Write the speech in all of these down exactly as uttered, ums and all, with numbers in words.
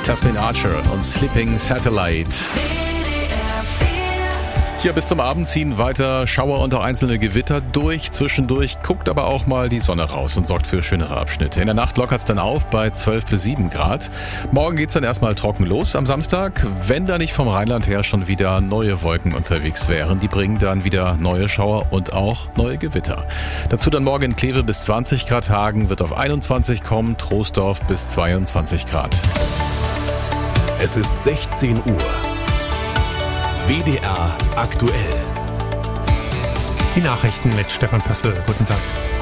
Tasmin Archer und Sleeping Satellite. Hier bis zum Abend ziehen weiter Schauer und auch einzelne Gewitter durch. Zwischendurch guckt aber auch mal die Sonne raus und sorgt für schönere Abschnitte. In der Nacht lockert es dann auf bei zwölf bis sieben Grad. Morgen geht's dann erstmal trocken los am Samstag, wenn da nicht vom Rheinland her schon wieder neue Wolken unterwegs wären. Die bringen dann wieder neue Schauer und auch neue Gewitter. Dazu dann morgen in Kleve bis zwanzig Grad, Hagen wird auf einundzwanzig kommen, Troisdorf bis zweiundzwanzig Grad. Es ist sechzehn Uhr. W D R aktuell. Die Nachrichten mit Stefan Pössl. Guten Tag.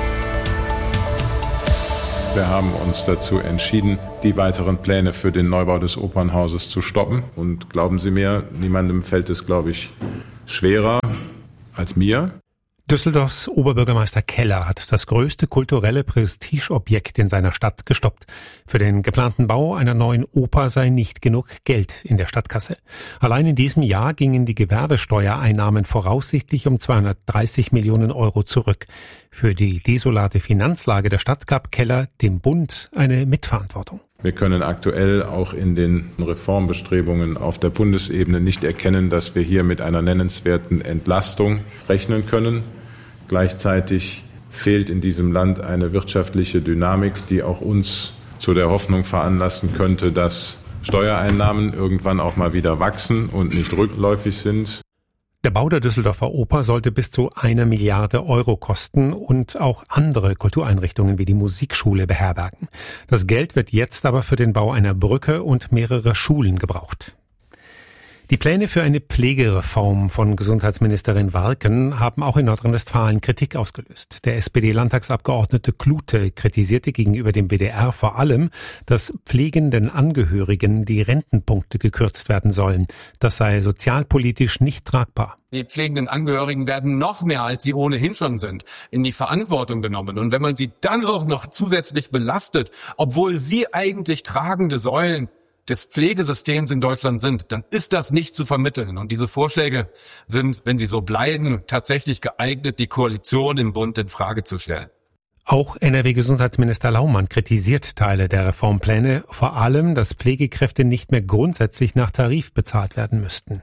Wir haben uns dazu entschieden, die weiteren Pläne für den Neubau des Opernhauses zu stoppen. Und glauben Sie mir, niemandem fällt es, glaube ich, schwerer als mir. Düsseldorfs Oberbürgermeister Keller hat das größte kulturelle Prestigeobjekt in seiner Stadt gestoppt. Für den geplanten Bau einer neuen Oper sei nicht genug Geld in der Stadtkasse. Allein in diesem Jahr gingen die Gewerbesteuereinnahmen voraussichtlich um zweihundertdreißig Millionen Euro zurück. Für die desolate Finanzlage der Stadt gab Keller dem Bund eine Mitverantwortung. Wir können aktuell auch in den Reformbestrebungen auf der Bundesebene nicht erkennen, dass wir hier mit einer nennenswerten Entlastung rechnen können. Gleichzeitig fehlt in diesem Land eine wirtschaftliche Dynamik, die auch uns zu der Hoffnung veranlassen könnte, dass Steuereinnahmen irgendwann auch mal wieder wachsen und nicht rückläufig sind. Der Bau der Düsseldorfer Oper sollte bis zu einer Milliarde Euro kosten und auch andere Kultureinrichtungen wie die Musikschule beherbergen. Das Geld wird jetzt aber für den Bau einer Brücke und mehrerer Schulen gebraucht. Die Pläne für eine Pflegereform von Gesundheitsministerin Warken haben auch in Nordrhein-Westfalen Kritik ausgelöst. Der S P D-Landtagsabgeordnete Klute kritisierte gegenüber dem W D R vor allem, dass pflegenden Angehörigen die Rentenpunkte gekürzt werden sollen. Das sei sozialpolitisch nicht tragbar. Die pflegenden Angehörigen werden noch mehr, als sie ohnehin schon sind, in die Verantwortung genommen. Und wenn man sie dann auch noch zusätzlich belastet, obwohl sie eigentlich tragende Säulen des Pflegesystems in Deutschland sind, dann ist das nicht zu vermitteln. Und diese Vorschläge sind, wenn sie so bleiben, tatsächlich geeignet, die Koalition im Bund in Frage zu stellen. Auch N R W-Gesundheitsminister Laumann kritisiert Teile der Reformpläne, vor allem, dass Pflegekräfte nicht mehr grundsätzlich nach Tarif bezahlt werden müssten.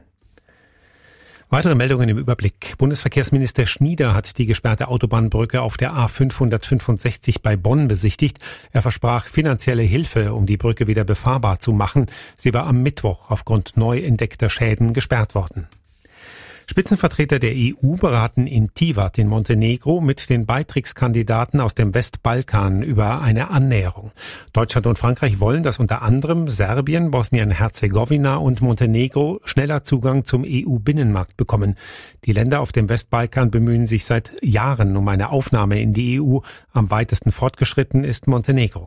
Weitere Meldungen im Überblick. Bundesverkehrsminister Schnieder hat die gesperrte Autobahnbrücke auf der A fünfhundertfünfundsechzig bei Bonn besichtigt. Er versprach finanzielle Hilfe, um die Brücke wieder befahrbar zu machen. Sie war am Mittwoch aufgrund neu entdeckter Schäden gesperrt worden. Spitzenvertreter der E U beraten in Tivat in Montenegro mit den Beitrittskandidaten aus dem Westbalkan über eine Annäherung. Deutschland und Frankreich wollen, dass unter anderem Serbien, Bosnien-Herzegowina und Montenegro schneller Zugang zum E U-Binnenmarkt bekommen. Die Länder auf dem Westbalkan bemühen sich seit Jahren um eine Aufnahme in die E U. Am weitesten fortgeschritten ist Montenegro.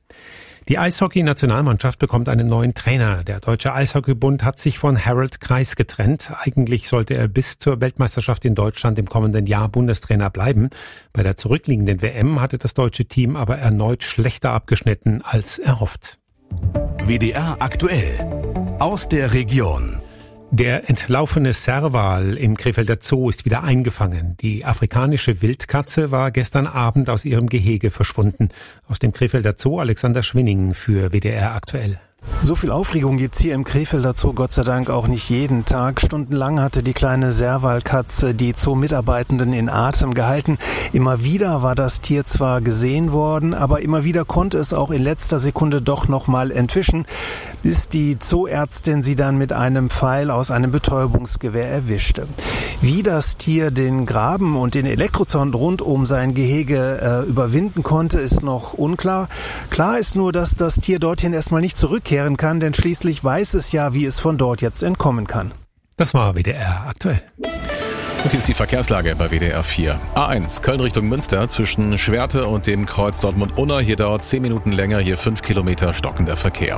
Die Eishockey-Nationalmannschaft bekommt einen neuen Trainer. Der Deutsche Eishockeybund hat sich von Harold Kreis getrennt. Eigentlich sollte er bis zur Weltmeisterschaft in Deutschland im kommenden Jahr Bundestrainer bleiben. Bei der zurückliegenden W M hatte das deutsche Team aber erneut schlechter abgeschnitten als erhofft. W D R aktuell aus der Region. Der entlaufene Serval im Krefelder Zoo ist wieder eingefangen. Die afrikanische Wildkatze war gestern Abend aus ihrem Gehege verschwunden. Aus dem Krefelder Zoo Alexander Schwinning für W D R aktuell. So viel Aufregung gibt's hier im Krefelder Zoo Gott sei Dank auch nicht jeden Tag. Stundenlang hatte die kleine Servalkatze die Zoo-Mitarbeitenden in Atem gehalten. Immer wieder war das Tier zwar gesehen worden, aber immer wieder konnte es auch in letzter Sekunde doch nochmal entwischen, bis die Zooärztin sie dann mit einem Pfeil aus einem Betäubungsgewehr erwischte. Wie das Tier den Graben und den Elektrozaun rund um sein Gehege äh, überwinden konnte, ist noch unklar. Klar ist nur, dass das Tier dorthin erstmal nicht zurückkehrt kann, denn schließlich weiß es ja, wie es von dort jetzt entkommen kann. Das war W D R aktuell. Und hier ist die Verkehrslage bei W D R vier. A eins, Köln Richtung Münster zwischen Schwerte und dem Kreuz Dortmund-Unna. Hier dauert zehn Minuten länger, hier fünf Kilometer stockender Verkehr.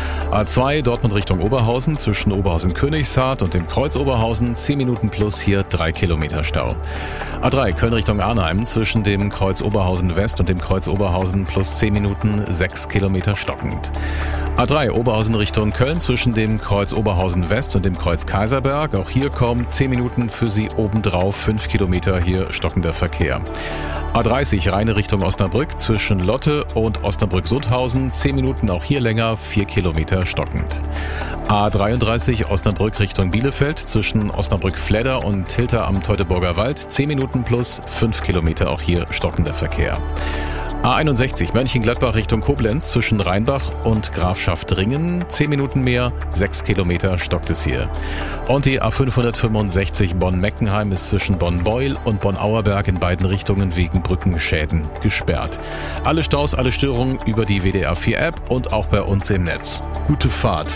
A zwei, Dortmund Richtung Oberhausen zwischen Oberhausen-Königshardt und dem Kreuz Oberhausen. zehn Minuten plus, hier drei Kilometer Stau. A drei, Köln Richtung Arnheim zwischen dem Kreuz Oberhausen West und dem Kreuz Oberhausen plus zehn Minuten, sechs Kilometer stockend. A drei Oberhausen Richtung Köln zwischen dem Kreuz Oberhausen West und dem Kreuz Kaiserberg. Auch hier kommen zehn Minuten für Sie obendrauf, fünf Kilometer hier stockender Verkehr. A dreißig Rheine Richtung Osnabrück zwischen Lotte und Osnabrück-Sundhausen, zehn Minuten auch hier länger, vier Kilometer stockend. A dreiunddreißig Osnabrück Richtung Bielefeld zwischen Osnabrück-Fledder und Hilter am Teutoburger Wald, zehn Minuten plus, fünf Kilometer auch hier stockender Verkehr. A einundsechzig Mönchengladbach Richtung Koblenz zwischen Rheinbach und Grafschaft-Ringen, zehn Minuten mehr, sechs Kilometer stockt es hier. Und die A fünfhundertfünfundsechzig Bonn-Meckenheim ist zwischen Bonn-Beuel und Bonn-Auerberg in beiden Richtungen wegen Brückenschäden gesperrt. Alle Staus, alle Störungen über die W D R vier App und auch bei uns im Netz. Gute Fahrt.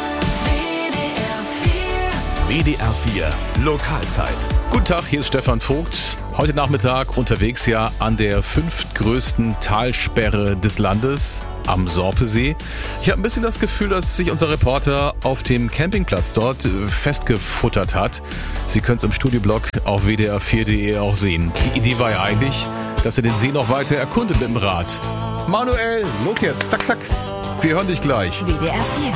W D R vier Lokalzeit. Guten Tag, hier ist Stefan Vogt. Heute Nachmittag unterwegs ja an der fünftgrößten Talsperre des Landes am Sorpesee. Ich habe ein bisschen das Gefühl, dass sich unser Reporter auf dem Campingplatz dort festgefuttert hat. Sie können es im Studioblog auf w d r vier punkt d e auch sehen. Die Idee war ja eigentlich, dass er den See noch weiter erkundet mit dem Rad. Manuel, los jetzt, zack, zack. Wir hören dich gleich. W D R vier